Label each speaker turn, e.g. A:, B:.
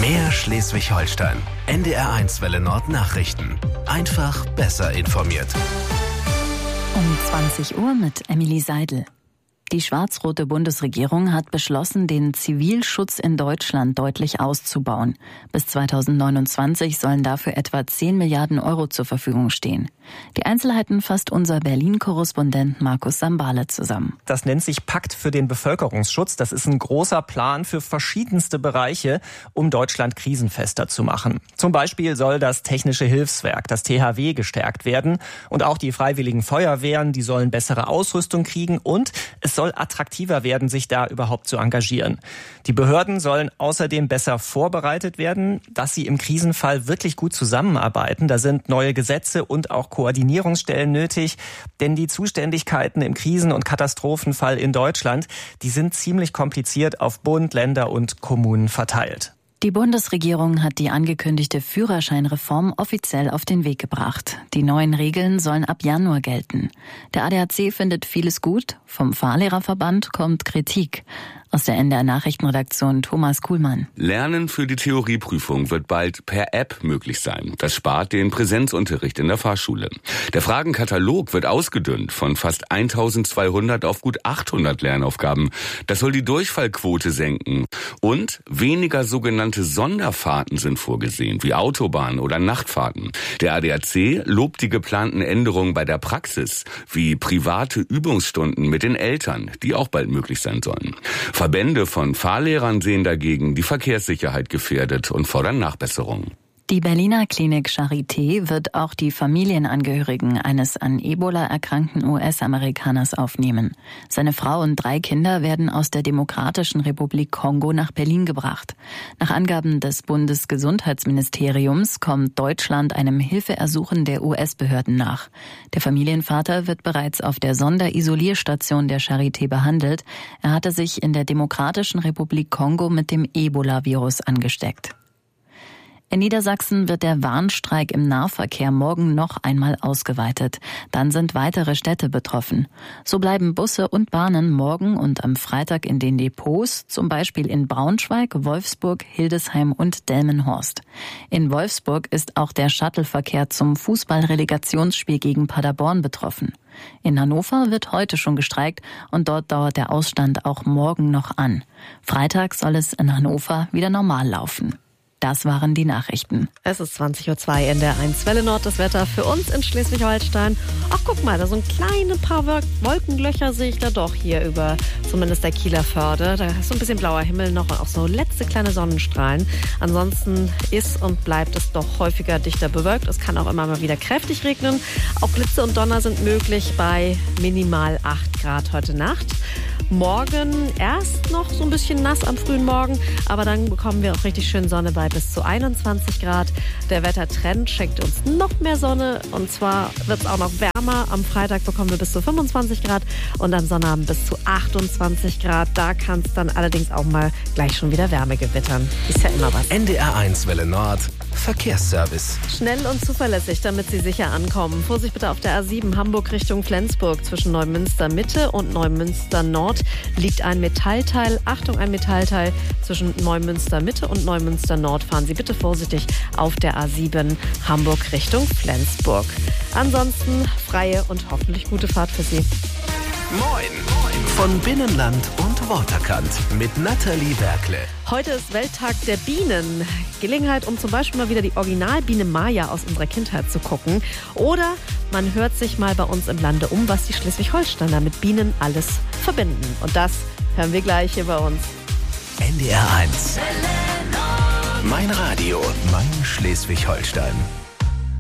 A: Mehr Schleswig-Holstein. NDR1 Welle Nord Nachrichten. Einfach besser informiert.
B: Um 20 Uhr mit Emily Seidel. Die schwarz-rote Bundesregierung hat beschlossen, den Zivilschutz in Deutschland deutlich auszubauen. Bis 2029 sollen dafür etwa 10 Milliarden Euro zur Verfügung stehen. Die Einzelheiten fasst unser Berlin-Korrespondent Markus Sambale zusammen.
C: Das nennt sich Pakt für den Bevölkerungsschutz. Das ist ein großer Plan für verschiedenste Bereiche, um Deutschland krisenfester zu machen. Zum Beispiel soll das Technische Hilfswerk, das THW, gestärkt werden. Und auch die freiwilligen Feuerwehren, die sollen bessere Ausrüstung kriegen. Und es soll attraktiver werden, sich da überhaupt zu engagieren. Die Behörden sollen außerdem besser vorbereitet werden, dass sie im Krisenfall wirklich gut zusammenarbeiten. Da sind neue Gesetze und auch Koordinierungsstellen nötig, denn die Zuständigkeiten im Krisen- und Katastrophenfall in Deutschland, die sind ziemlich kompliziert auf Bund, Länder und Kommunen verteilt.
B: Die Bundesregierung hat die angekündigte Führerscheinreform offiziell auf den Weg gebracht. Die neuen Regeln sollen ab Januar gelten. Der ADAC findet vieles gut, vom Fahrlehrerverband kommt Kritik. Aus der NDR-Nachrichtenredaktion Thomas Kuhlmann.
D: Lernen für die Theorieprüfung wird bald per App möglich sein. Das spart den Präsenzunterricht in der Fahrschule. Der Fragenkatalog wird ausgedünnt von fast 1200 auf gut 800 Lernaufgaben. Das soll die Durchfallquote senken. Und weniger sogenannte Sonderfahrten sind vorgesehen, wie Autobahn- oder Nachtfahrten. Der ADAC lobt die geplanten Änderungen bei der Praxis, wie private Übungsstunden mit den Eltern, die auch bald möglich sein sollen. Verbände von Fahrlehrern sehen dagegen die Verkehrssicherheit gefährdet und fordern Nachbesserungen.
B: Die Berliner Klinik Charité wird auch die Familienangehörigen eines an Ebola erkrankten US-Amerikaners aufnehmen. Seine Frau und 3 Kinder werden aus der Demokratischen Republik Kongo nach Berlin gebracht. Nach Angaben des Bundesgesundheitsministeriums kommt Deutschland einem Hilfeersuchen der US-Behörden nach. Der Familienvater wird bereits auf der Sonderisolierstation der Charité behandelt. Er hatte sich in der Demokratischen Republik Kongo mit dem Ebola-Virus angesteckt. In Niedersachsen wird der Warnstreik im Nahverkehr morgen noch einmal ausgeweitet. Dann sind weitere Städte betroffen. So bleiben Busse und Bahnen morgen und am Freitag in den Depots, zum Beispiel in Braunschweig, Wolfsburg, Hildesheim und Delmenhorst. In Wolfsburg ist auch der Shuttleverkehr zum Fußballrelegationsspiel gegen Paderborn betroffen. In Hannover wird heute schon gestreikt und dort dauert der Ausstand auch morgen noch an. Freitag soll es in Hannover wieder normal laufen. Das waren die Nachrichten.
E: Es ist 20.02 Uhr in der 1 Welle Nord. Das Wetter für uns in Schleswig-Holstein. Ach, guck mal, da so ein kleine paar Wolkenlöcher sehe ich da doch hier über zumindest der Kieler Förde. Da ist so ein bisschen blauer Himmel noch und auch so letzte kleine Sonnenstrahlen. Ansonsten ist und bleibt es doch häufiger dichter bewölkt. Es kann auch immer mal wieder kräftig regnen. Auch Blitze und Donner sind möglich bei minimal 8 Grad heute Nacht. Morgen erst noch so ein bisschen nass am frühen Morgen, aber dann bekommen wir auch richtig schön Sonne bei bis zu 21 Grad. Der Wettertrend schenkt uns noch mehr Sonne und zwar wird es auch noch wärmer. Am Freitag bekommen wir bis zu 25 Grad und am Sonnabend bis zu 28 Grad. Da kann es dann allerdings auch mal gleich schon wieder Wärme gewittern. Ist ja immer was.
A: NDR1 Welle Nord. Verkehrsservice.
E: Schnell und zuverlässig, damit Sie sicher ankommen. Vorsicht bitte auf der A7 Hamburg Richtung Flensburg. Zwischen Neumünster Mitte und Neumünster Nord liegt ein Metallteil. Achtung, ein Metallteil. Zwischen Neumünster Mitte und Neumünster Nord fahren Sie bitte vorsichtig auf der A7 Hamburg Richtung Flensburg. Ansonsten freie und hoffentlich gute Fahrt für Sie.
A: Moin. Von Binnenland und Waterkant mit Nathalie Berkle.
E: Heute ist Welttag der Bienen. Gelegenheit, um zum Beispiel mal wieder die Originalbiene Maya aus unserer Kindheit zu gucken. Oder man hört sich mal bei uns im Lande um, was die Schleswig-Holsteiner mit Bienen alles verbinden. Und das hören wir gleich hier bei uns.
A: NDR1. Mein Radio, mein Schleswig-Holstein.